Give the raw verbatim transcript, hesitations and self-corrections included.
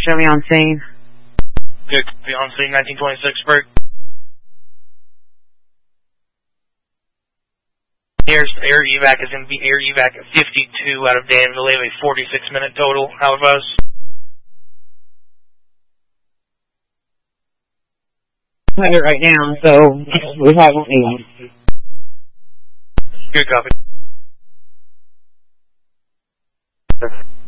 Chevy on scene. Good, be on scene, nineteen twenty-six, break. Here's air evac is going to be air evac at fifty-two out of Danville. They have a forty-six minute total. How about us? Play it right now, so we haven't even. Good copy.